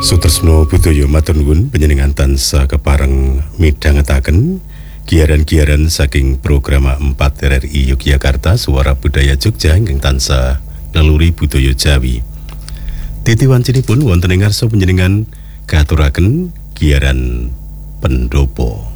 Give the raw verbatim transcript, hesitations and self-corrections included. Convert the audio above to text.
Sutresno budaya matur nuwun panjenengan tansah kepareng midhangetaken giaran-giaran saking program empat R R I Yogyakarta Suara Budaya Jogja ingkang tansah naluri budaya Jawi. Titi wancinipun wonten ing ngarsa panjenengan katuraken giaran pendopo.